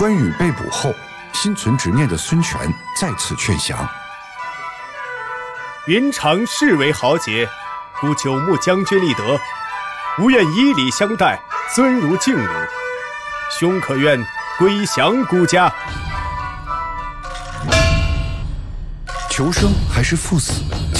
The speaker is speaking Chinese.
关羽被捕后，心存执念的孙权再次劝降。 云长视为豪杰，故九牧将军立德，吾愿以礼相待，尊如敬汝。兄可愿归降孤家？ 求生还是赴死？